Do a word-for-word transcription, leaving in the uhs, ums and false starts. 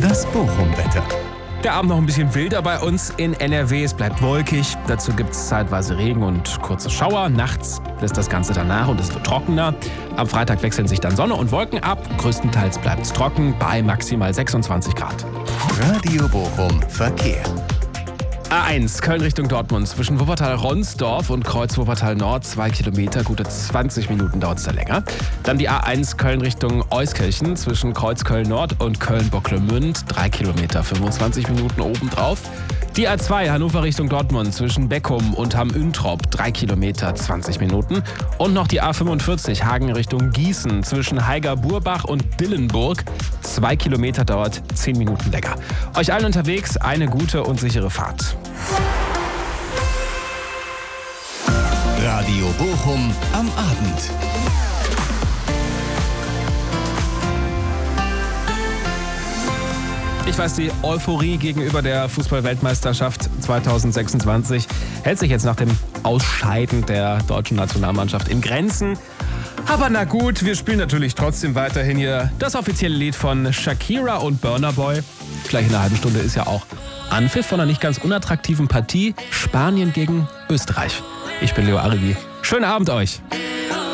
Das Bochum-Wetter. Der Abend noch ein bisschen wilder bei uns in N R W. Es bleibt wolkig. Dazu gibt es zeitweise Regen und kurze Schauer. Nachts lässt das Ganze danach und es wird trockener. Am Freitag wechseln sich dann Sonne und Wolken ab. Größtenteils bleibt es trocken bei maximal sechsundzwanzig Grad. Radio Bochum Verkehr. A eins Köln Richtung Dortmund zwischen Wuppertal-Ronsdorf und Kreuz Wuppertal-Nord, zwei Kilometer, gute zwanzig Minuten dauert es da länger. Dann die A eins Köln Richtung Euskirchen zwischen Kreuz Köln-Nord und Köln-Bocklemünd, drei Kilometer, fünfundzwanzig Minuten obendrauf. Die A zwei Hannover Richtung Dortmund zwischen Beckum und Hamm-Üntrop, drei Kilometer, zwanzig Minuten. Und noch die A fünfundvierzig Hagen Richtung Gießen zwischen Haiger-Burbach und Dillenburg, zwei Kilometer, dauert zehn Minuten länger. Euch allen unterwegs eine gute und sichere Fahrt. Radio Bochum am Abend. Ich weiß, die Euphorie gegenüber der Fußball-Weltmeisterschaft zweitausendsechsundzwanzig hält sich jetzt nach dem Ausscheiden der deutschen Nationalmannschaft in Grenzen. Aber na gut, wir spielen natürlich trotzdem weiterhin hier das offizielle Lied von Shakira und Burna Boy. Gleich in einer halben Stunde ist ja auch Anpfiff von einer nicht ganz unattraktiven Partie Spanien gegen Österreich. Ich bin Leo Arrigi. Schönen Abend euch.